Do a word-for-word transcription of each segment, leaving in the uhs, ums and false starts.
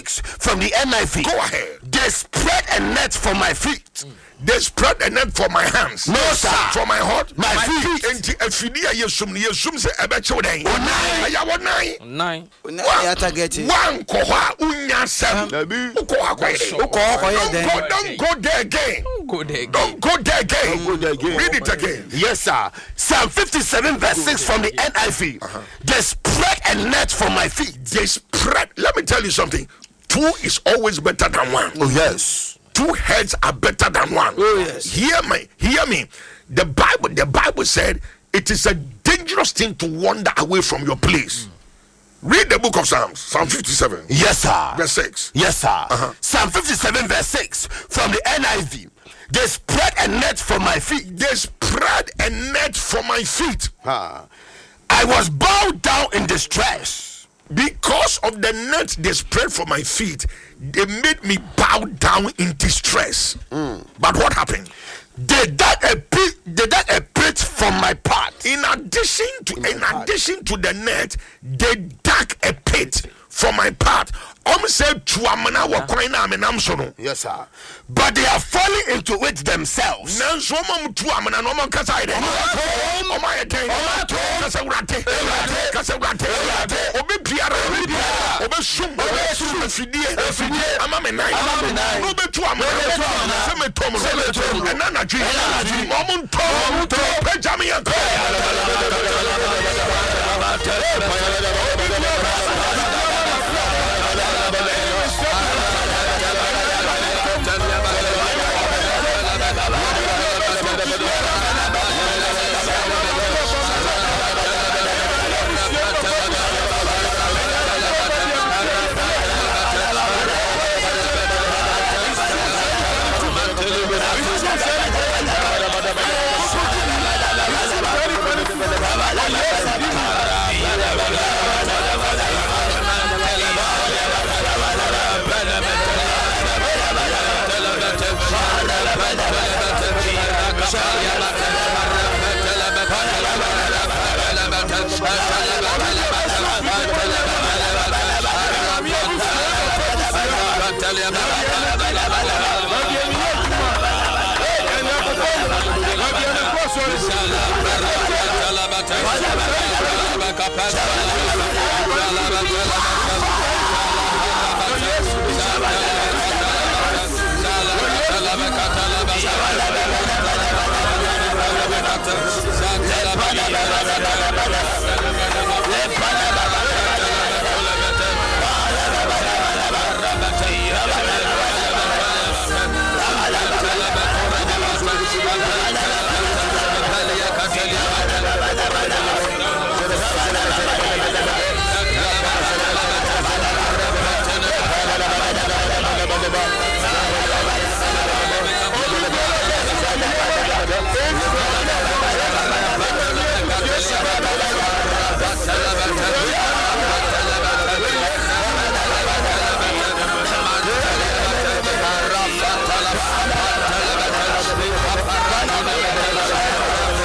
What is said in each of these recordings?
six from the N I V. Go ahead. They spread a net for my feet. Mm. They spread a net for my hands. No, sir. For my heart. My, my feet. Enti efidia yesum ni yesum se ebeche den. Onai. Aya wonai. Onai. Onai atageti. Wan ko ha unya sem. Uko ha ko ide. Uko ko ye den. Don't go there again. Don't go there again. Don't go there again. Don't go there again. Read it again. Yes, sir. Psalm fifty-seven verse six from the N I V. Uh-huh. They spread a net for my feet. They spread. Let me tell you something. Two is always better than one. Oh yes. Two heads are better than one. Oh yes. Hear me. Hear me. The Bible. The Bible said it is a dangerous thing to wander away from your place. Mm. Read the book of Psalms. Psalm fifty-seven. Yes, sir. Verse six. Yes, sir. Uh-huh. Psalm fifty-seven verse six from the N I V. They spread a net for my feet. They spread a net for my feet. Ah. I was bowed down in distress. Because of the net they spread for my feet, they made me bow down in distress. Mm. But what happened? They dug a pit. They dug a pit from my part. In addition to, in, in addition to the net, they dug a pit for my part. Um said to amana wa koina amenam so no. Yes, sir. But they are falling into it themselves. Nanso mom to amana no man kasa ide. O ma ye ten. Kasa urate. Kasa urate. Obi biara. Obi sum. Obi sum afidie. Afidie. Ama me nai. No be to amana. Se me tom. Se me tom. Enana ji. Mom to. Pejami yanko.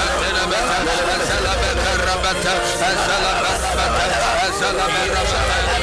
As